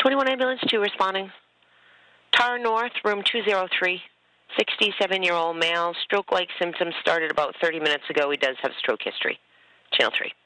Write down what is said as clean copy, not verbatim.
21 Ambulance 2 responding. Tar North, room 203. 67-year-old male. Stroke-like symptoms started about 30 minutes ago. He does have stroke history. Channel 3.